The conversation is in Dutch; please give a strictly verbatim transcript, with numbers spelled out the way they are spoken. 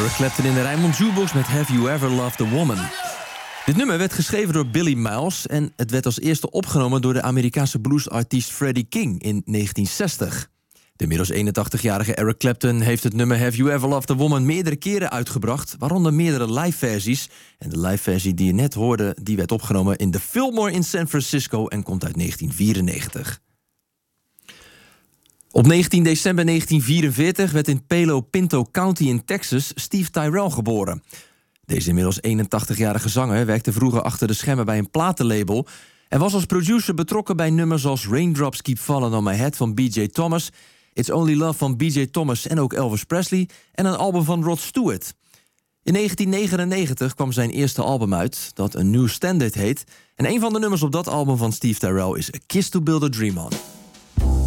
Eric Clapton in de Rijnmond Jukebox met Have You Ever Loved a Woman. Dit nummer werd geschreven door Billy Miles en het werd als eerste opgenomen door de Amerikaanse bluesartiest Freddie King in negentien zestig. De inmiddels eenentachtigjarige Eric Clapton heeft het nummer Have You Ever Loved a Woman meerdere keren uitgebracht, waaronder meerdere live-versies. En de live-versie die je net hoorde, die werd opgenomen in de Fillmore in San Francisco en komt uit negentien vierennegentig. Op negentien december negentien vierenveertig werd in Palo Pinto County in Texas Steve Tyrell geboren. Deze inmiddels eenentachtigjarige zanger werkte vroeger achter de schermen bij een platenlabel en was als producer betrokken bij nummers als Raindrops Keep Falling on My Head van B J Thomas, It's Only Love van B J Thomas en ook Elvis Presley en een album van Rod Stewart. In negentien negenennegentig kwam zijn eerste album uit, dat A New Standard heet, en een van de nummers op dat album van Steve Tyrell is A Kiss to Build a Dream On.